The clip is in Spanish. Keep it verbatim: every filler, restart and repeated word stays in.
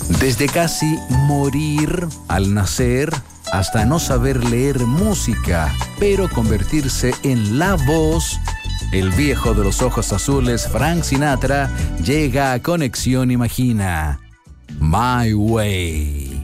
Desde casi morir al nacer hasta no saber leer música, pero convertirse en la voz, el viejo de los ojos azules, Frank Sinatra, llega a Conexión Imagina. My Way.